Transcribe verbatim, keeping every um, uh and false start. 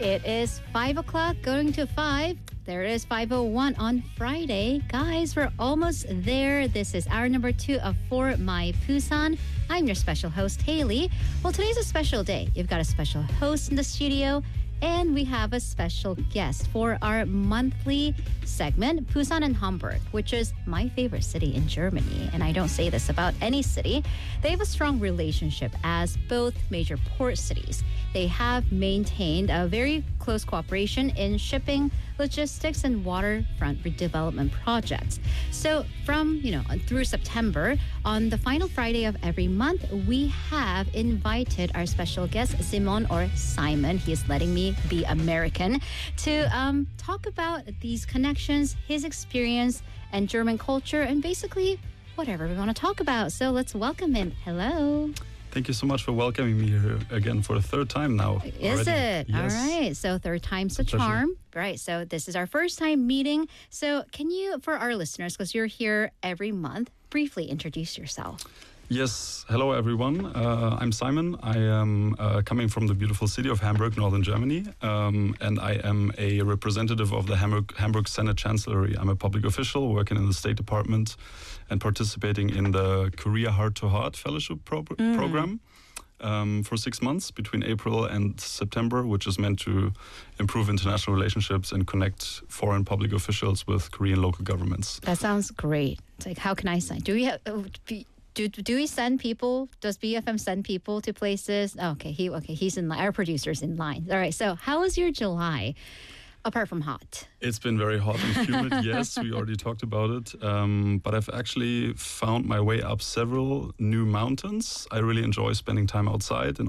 It is five o'clock, going to five. There is five oh one on Friday. Guys, we're almost there. This is hour number two of For My Busan. I'm your special host, Haley. Well, today's a special day. You've got a special host in the studio, and we have a special guest for our monthly segment, Busan and Hamburg, which is my favorite city in Germany. And I don't say this about any city. They have a strong relationship as both major port cities. They have maintained a very close cooperation in shipping, logistics, and waterfront redevelopment projects. So from, you know, through September, on the final Friday of every month, we have invited our special guest, Simon or Simon, he is letting me be American, to um, talk about these connections, his experience, and German culture, and basically whatever we want to talk about. So let's welcome him. Hello. Thank you so much for welcoming me here again for the third time now. Is already. it? Yes. All right. So third time's a charm. Right. So this is our first time meeting. So can you, for our listeners, because you're here every month, briefly introduce yourself? Yes. Hello, everyone. Uh, I'm Simon. I am uh, coming from the beautiful city of Hamburg, northern Germany. Um, and I am a representative of the Hamburg, Hamburg Senate Chancellery. I'm a public official working in the State Department and participating in the Korea Heart to Heart Fellowship pro- mm. program um, for six months between April and September, which is meant to improve international relationships and connect foreign public officials with Korean local governments. That sounds great. It's like, how can I sign? Do we have... Uh, be- Do do we send people? Does B F M send people to places? Oh, okay, he okay. He's in line. Our producer's in line. All right. So, how was your July? Apart from hot, it's been very hot and humid. Yes, we already talked about it. Um, but I've actually found my way up several new mountains. I really enjoy spending time outside in